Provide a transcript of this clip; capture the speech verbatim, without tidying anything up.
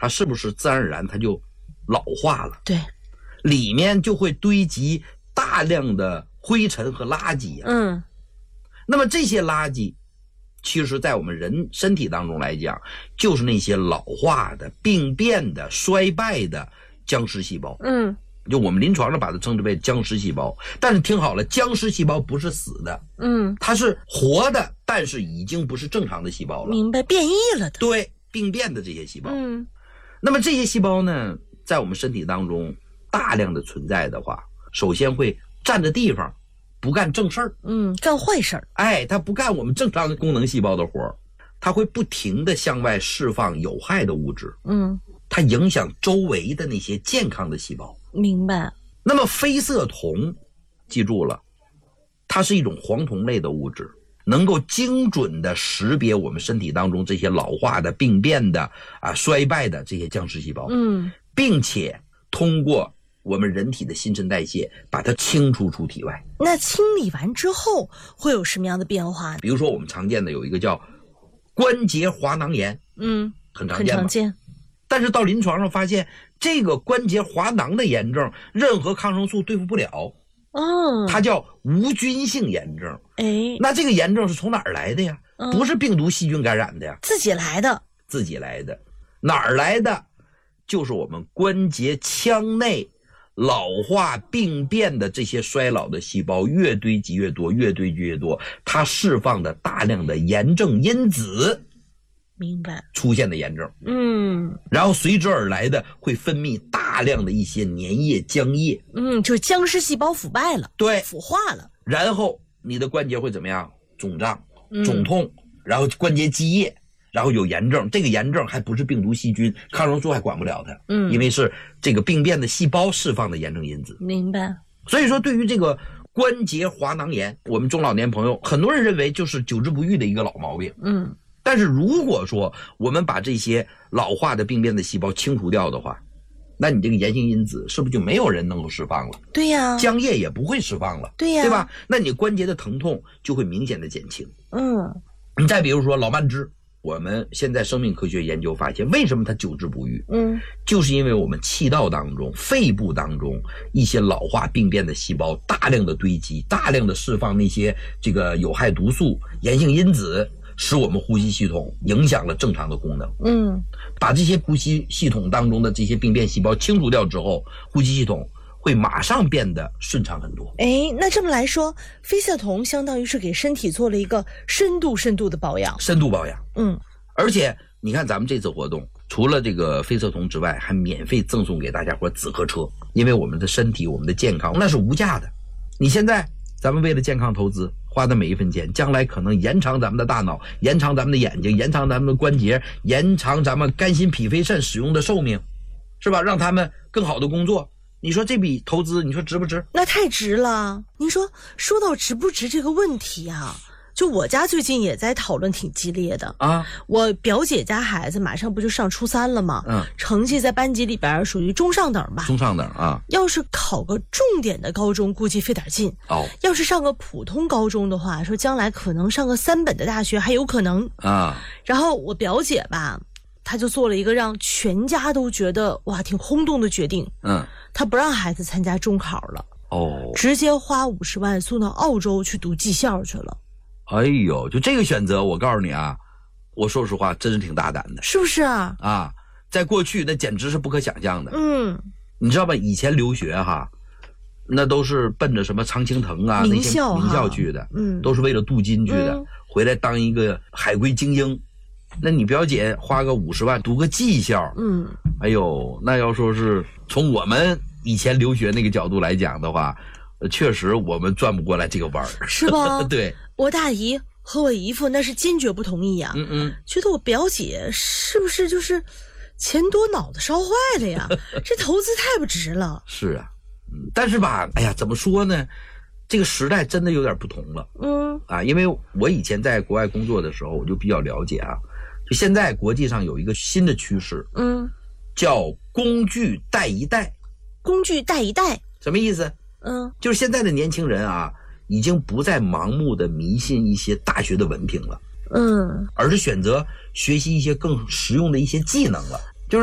它是不是自然而然它就老化了？ 对， 里面就会堆积大量的灰尘和垃圾啊。 嗯， 那么这些垃圾，其实在我们人身体当中来讲，就是那些老化的、病变的、衰败的僵尸细胞。 嗯， 就我们临床上把它称之为僵尸细胞。但是听好了，僵尸细胞不是死的， 嗯， 它是活的，但是已经不是正常的细胞了。 明白，变异了的。 对，病变的这些细胞。 嗯， 那么这些细胞呢，在我们身体当中大量的存在的话，首先会占着地方，不干正事儿。 嗯，干坏事儿。 哎，它不干我们正常的功能细胞的活儿，它会不停的向外释放有害的物质。 嗯， 它影响周围的那些健康的细胞。 明白。 那么非色酮，记住了，它是一种黄酮类的物质，能够精准的识别我们身体当中这些老化的、病变的、啊衰败的这些僵尸细胞。 嗯， 并且通过我们人体的新陈代谢把它清除出体外。 那清理完之后会有什么样的变化呢？ 比如说我们常见的有一个叫关节滑囊炎。 嗯， 很常见吧， 很常见。 但是到临床上发现，这个关节滑囊的炎症任何抗生素对付不了。 哦， 它叫无菌性炎症。 哎， 那这个炎症是从哪儿来的呀？ 嗯， 不是病毒细菌感染的呀， 自己来的。 自己来的。哪儿来的？就是我们关节腔内老化病变的这些衰老的细胞越堆积越多，越堆积越多，它释放的大量的炎症因子， 明白， 出现的炎症。 嗯， 然后随之而来的会分泌大量的一些粘液、浆液。 嗯，就是僵尸细胞腐败了， 对， 腐化了。 然后你的关节会怎么样？肿胀、 嗯、 肿痛，然后关节积液，然后有炎症。这个炎症还不是病毒细菌，抗生素还管不了它。 嗯， 因为是这个病变的细胞释放的炎症因子。 明白。 所以说对于这个关节滑囊炎，我们中老年朋友很多人认为就是久治不愈的一个老毛病。 嗯， 但是如果说我们把这些老化的病变的细胞清除掉的话，那你这个炎性因子是不是就没有人能够释放了？ 对呀， 浆液也不会释放了。 对呀， 对吧？那你关节的疼痛就会明显的减轻。 嗯， 你再比如说老慢支，我们现在生命科学研究发现，为什么它久治不愈？ 嗯， 就是因为我们气道当中、肺部当中一些老化病变的细胞大量的堆积，大量的释放那些这个有害毒素、炎性因子，使我们呼吸系统影响了正常的功能。 嗯， 把这些呼吸系统当中的这些病变细胞清除掉之后，呼吸系统会马上变得顺畅很多。 哎，那这么来说，非色酮相当于是给身体做了一个深度深度的保养。 深度保养。 嗯， 而且你看咱们这次活动，除了这个非色酮之外，还免费赠送给大家伙紫河车。因为我们的身体、我们的健康那是无价的。你现在咱们为了健康投资花的每一分钱，将来可能延长咱们的大脑，延长咱们的眼睛，延长咱们的关节，延长咱们肝心脾肺肾使用的寿命，是吧？让他们更好的工作。你说这笔投资，你说值不值？ 那太值了。您说说到值不值这个问题啊，就我家最近也在讨论挺激烈的啊。 我表姐家孩子马上不就上初三了吗？ 嗯， 成绩在班级里边属于中上等吧。 中上等啊。 要是考个重点的高中，估计费点劲。 哦。 要是上个普通高中的话，说将来可能上个三本的大学还有可能啊。 然后我表姐吧，她就做了一个让全家都觉得哇挺轰动的决定。 嗯。 她不让孩子参加中考了。 哦。 直接花五十万送到澳洲去读技校去了。 哎呦，就这个选择，我告诉你啊，我说实话，真是挺大胆的， 是不是啊？ 啊，在过去那简直是不可想象的。 嗯， 你知道吧？以前留学哈，那都是奔着什么常青藤啊名校那些名校去的， 嗯， 都是为了镀金去的， 嗯， 回来当一个海归精英。那你表姐花个五十万读个技校， 嗯， 哎呦，那要说是从我们以前留学那个角度来讲的话，确实我们转不过来这个弯儿， 是吧？ 对， 我大姨和我姨夫那是坚决不同意呀、啊， 嗯嗯， 觉得我表姐是不是就是钱多脑子烧坏了呀？这投资太不值了。 是啊，嗯，但是吧，哎呀，怎么说呢？这个时代真的有点不同了， 嗯啊，因为我以前在国外工作的时候，我就比较了解啊。就现在国际上有一个新的趋势， 嗯， 叫工具带一代。 工具带一代什么意思？ 嗯， 就是现在的年轻人啊，已经不再盲目的迷信一些大学的文凭了， 嗯， 而是选择学习一些更实用的一些技能了。